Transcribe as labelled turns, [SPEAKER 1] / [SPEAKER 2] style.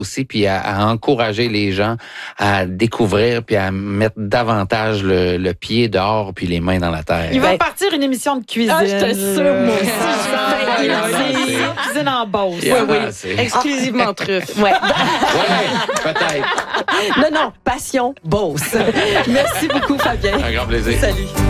[SPEAKER 1] aussi, puis à encourager les gens à découvrir, puis à mettre davantage le pied dehors, puis les mains dans la terre.
[SPEAKER 2] Il va partir une émission de cuisine.
[SPEAKER 3] Ah, je te sûre, moi aussi.
[SPEAKER 2] Cuisine en Beauce.
[SPEAKER 3] Oui. Exclusivement truffe. Ouais.
[SPEAKER 1] Peut-être.
[SPEAKER 3] Non, passion, Beauce. Merci beaucoup, Fabien.
[SPEAKER 1] Un grand plaisir.
[SPEAKER 3] Salut.